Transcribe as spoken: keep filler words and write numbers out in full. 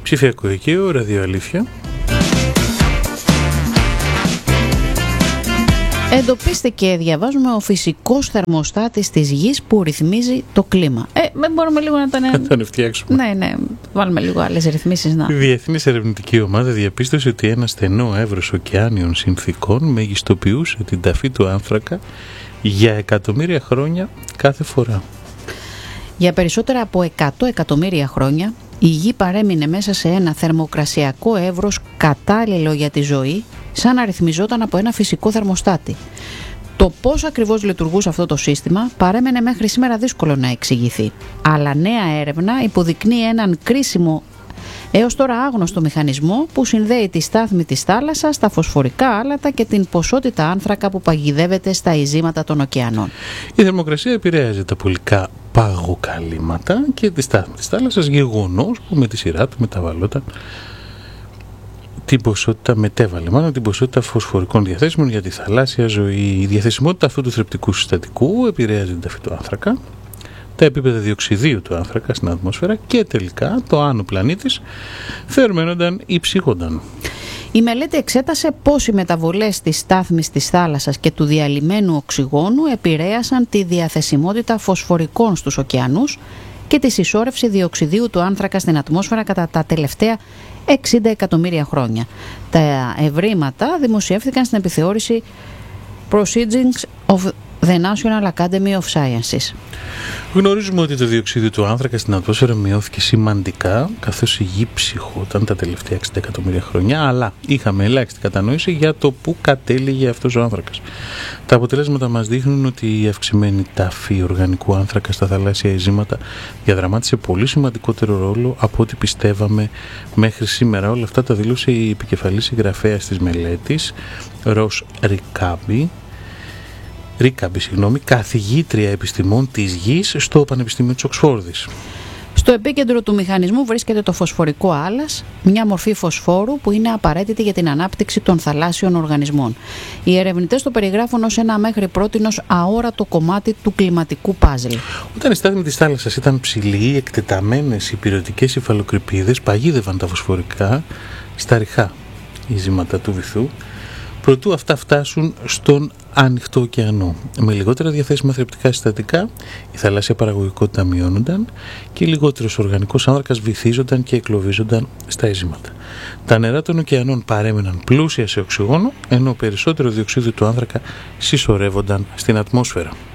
Ψηφιακό οικείο, ραδιοαλήθεια. Εντοπίστηκε, διαβάζουμε, ο φυσικός θερμοστάτης της γης που ρυθμίζει το κλίμα. Ε, δεν μπορούμε λίγο να τον... Να τον φτιάξουμε. Ναι, ναι, βάλουμε λίγο άλλες ρυθμίσεις. Να. Η Διεθνής Ερευνητική Ομάδα διαπίστωσε ότι ένα στενό εύρος ωκεάνιων συνθήκων μεγιστοποιούσε την ταφή του άνθρακα για εκατομμύρια χρόνια κάθε φορά. Για περισσότερα από εκατό εκατομμύρια χρόνια η γη παρέμεινε μέσα σε ένα θερμοκρασιακό εύρος κατάλληλο για τη ζωή, σαν να ρυθμιζόταν από ένα φυσικό θερμοστάτη. Το πώς ακριβώς λειτουργούσε αυτό το σύστημα παρέμενε μέχρι σήμερα δύσκολο να εξηγηθεί. Αλλά νέα έρευνα υποδεικνύει έναν κρίσιμο, έως τώρα άγνωστο μηχανισμό που συνδέει τη στάθμη της θάλασσας, τα φωσφορικά άλατα και την ποσότητα άνθρακα που παγιδεύεται στα ειζήματα των ωκεανών. Η θερμοκρασία επηρέαζε τα πολικά παγοκαλύματα και τη στάθμη της θάλασσας, γεγονός που με τη σειρά του μεταβαλλόταν την ποσότητα, μετέβαλε μάλλον την ποσότητα φωσφορικών διαθέσιμων για τη θαλάσσια ζωή. Η διαθεσιμότητα αυτού του θρεπτικού συστατικού επηρέαζε την ταφή του άνθρακα, τα επίπεδα διοξιδίου του άνθρακα στην ατμόσφαιρα και τελικά το άνω πλανήτης θερμαίνονταν ή ψύχονταν. Η μελέτη εξέτασε πώς οι μεταβολές της στάθμης της θάλασσας και του διαλυμένου οξυγόνου επηρέασαν τη διαθεσιμότητα φωσφορικών στους ωκεανούς και τη συσσόρευση διοξιδίου του άνθρακα στην ατμόσφαιρα κατά τα τελευταία εξήντα εκατομμύρια χρόνια. Τα ευρήματα δημοσιεύθηκαν στην επιθεώρηση Proceedings of the National Academy of Sciences. Γνωρίζουμε ότι το διοξείδιο του άνθρακα στην ατμόσφαιρα μειώθηκε σημαντικά, καθώς η γη ψυχόταν τα τελευταία εξήντα εκατομμύρια χρόνια, αλλά είχαμε ελάχιστη κατανόηση για το πού κατέληγε αυτός ο άνθρακας. Τα αποτελέσματα μας δείχνουν ότι η αυξημένη ταφή οργανικού άνθρακα στα θαλάσσια ειζήματα διαδραμάτισε πολύ σημαντικότερο ρόλο από ό,τι πιστεύαμε μέχρι σήμερα. Όλα αυτά τα δήλωσε η επικεφαλής συγγραφέας της μελέτης, Ρος Ρικάμπι, Ρίκαμπη, συγγνώμη, καθηγήτρια επιστημών της γης στο Πανεπιστήμιο της Οξφόρδης. Στο επίκεντρο του μηχανισμού βρίσκεται το φωσφορικό άλας, μια μορφή φωσφόρου που είναι απαραίτητη για την ανάπτυξη των θαλάσσιων οργανισμών. Οι ερευνητές το περιγράφουν ως ένα μέχρι πρότινος αόρατο κομμάτι του κλιματικού πάζλ. Όταν η στάθμη της θάλασσας ήταν ψηλή, οι εκτεταμένες υπηρετικές υφαλοκρηπίδες παγίδευαν τα φωσφορικά στα ριχά ειζήματα του βυθού, προτού αυτά φτάσουν στον ανοιχτό ωκεανό. Με λιγότερα διαθέσιμα θρεπτικά συστατικά, η θαλάσσια παραγωγικότητα μειώνονταν και λιγότερος οργανικός άνθρακας βυθίζονταν και εκλοβίζονταν στα ειζήματα. Τα νερά των ωκεανών παρέμειναν πλούσια σε οξυγόνο, ενώ περισσότερο διοξείδιο του άνθρακα συσσωρεύονταν στην ατμόσφαιρα.